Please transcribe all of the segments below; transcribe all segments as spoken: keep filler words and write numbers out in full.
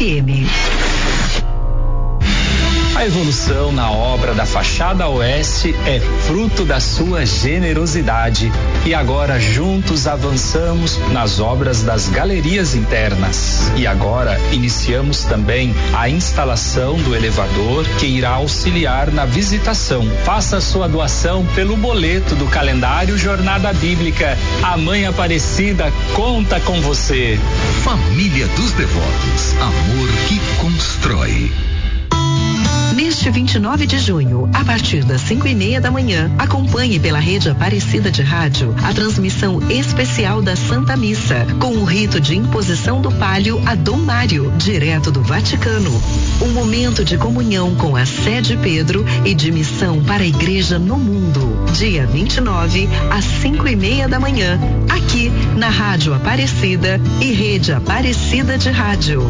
M. A evolução na obra da fachada oeste é fruto da sua generosidade e agora juntos avançamos nas obras das galerias internas. E agora iniciamos também a instalação do elevador que irá auxiliar na visitação. Faça sua doação pelo boleto do calendário Jornada Bíblica. A Mãe Aparecida conta com você. Família dos Devotos, amor que constrói. Neste vinte e nove de junho, a partir das cinco e meia da manhã, acompanhe pela Rede Aparecida de Rádio a transmissão especial da Santa Missa, com o rito de imposição do palio a Dom Mário, direto do Vaticano. Um momento de comunhão com a Sé de Pedro e de missão para a Igreja no mundo. Dia vinte e nove, às cinco e meia da manhã, aqui na Rádio Aparecida e Rede Aparecida de Rádio.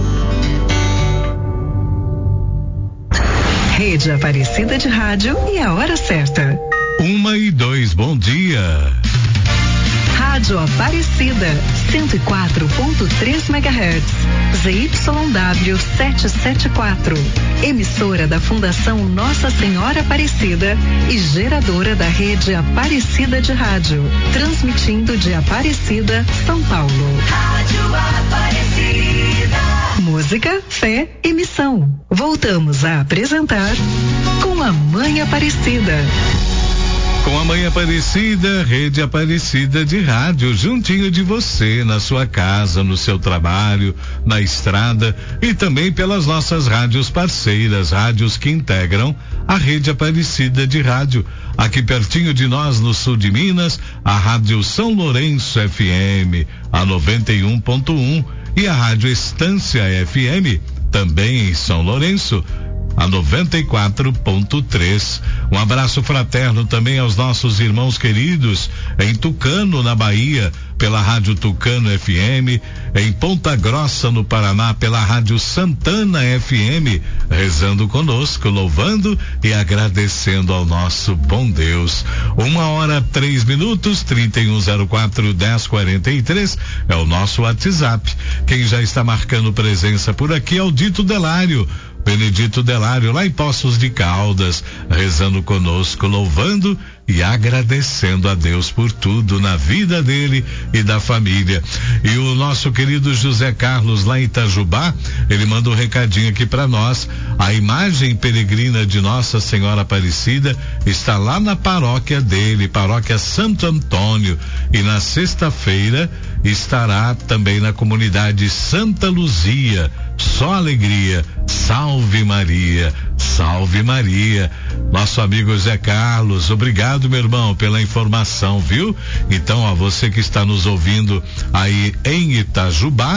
Rede Aparecida de Rádio e a hora certa. Uma e dois, bom dia. Rádio Aparecida, cento e quatro ponto três megahertz, Z Y W setecentos e setenta e quatro. Emissora da Fundação Nossa Senhora Aparecida e geradora da Rede Aparecida de Rádio. Transmitindo de Aparecida, São Paulo. Rádio Aparecida. Música, fé e missão. Voltamos a apresentar Com a Mãe Aparecida. Com a Mãe Aparecida, Rede Aparecida de Rádio, juntinho de você, na sua casa, no seu trabalho, na estrada e também pelas nossas rádios parceiras, rádios que integram a Rede Aparecida de Rádio. Aqui pertinho de nós, no sul de Minas, a Rádio São Lourenço F M, a noventa e um ponto um, e a Rádio Estância F M, também em São Lourenço, a noventa e quatro ponto três. Um abraço fraterno também aos nossos irmãos queridos em Tucano, na Bahia, pela Rádio Tucano F M, em Ponta Grossa, no Paraná, pela Rádio Santana F M, rezando conosco, louvando e agradecendo ao nosso bom Deus. Uma hora, três minutos, trinta e um zero quatro, dez quarenta e três é o nosso WhatsApp. Quem já está marcando presença por aqui é o Dito Delário. Benedito Delário, lá em Poços de Caldas, rezando conosco, louvando e agradecendo a Deus por tudo na vida dele e da família. E o nosso querido José Carlos, lá em Itajubá, ele manda um recadinho aqui para nós. A imagem peregrina de Nossa Senhora Aparecida está lá na paróquia dele, paróquia Santo Antônio, e na sexta-feira estará também na comunidade Santa Luzia. Só alegria. Salve Maria, salve Maria. Nosso amigo Zé Carlos, obrigado, meu irmão, pela informação, viu? Então, ó, você que está nos ouvindo aí em Itajubá,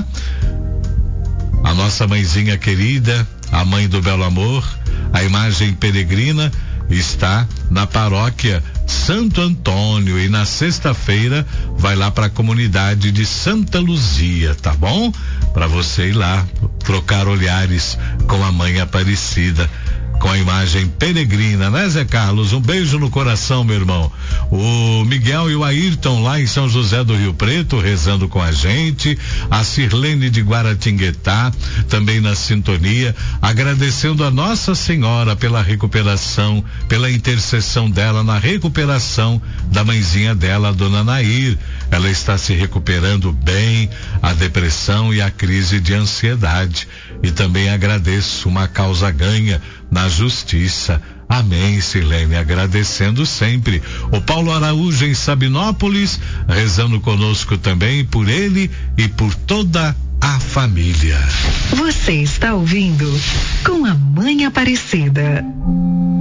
a nossa mãezinha querida, a mãe do Belo Amor, a imagem peregrina está na paróquia Santo Antônio e na sexta-feira vai lá para a comunidade de Santa Luzia, tá bom? Para você ir lá trocar olhares com a Mãe Aparecida, com a imagem peregrina, né, Zé Carlos? Um beijo no coração, meu irmão. O Miguel e o Ayrton lá em São José do Rio Preto rezando com a gente, a Sirlene de Guaratinguetá também na sintonia, agradecendo a Nossa Senhora pela recuperação, pela intercessão dela na recuperação da mãezinha dela, a dona Nair. Ela está se recuperando bem, a depressão e a crise de ansiedade. E também agradeço uma causa ganha na justiça. Amém, Silene, agradecendo sempre. O Paulo Araújo em Sabinópolis, rezando conosco também por ele e por toda a família. Você está ouvindo Com a Mãe Aparecida.